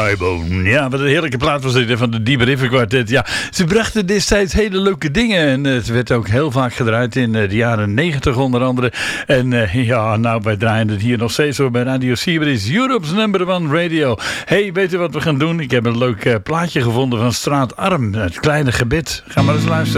Highbone. Ja, wat een heerlijke plaat was dit van de Deep River Quartet. Ja, ze brachten destijds hele leuke dingen. En het werd ook heel vaak gedraaid in de jaren 90 onder andere. En ja, nou, wij draaien het hier nog steeds zo bij Radio Sibris. Europe's #1 radio. Hey, weet u wat we gaan doen? Ik heb een leuk plaatje gevonden van Straatarm. Het kleine gebed. Ga maar eens luisteren.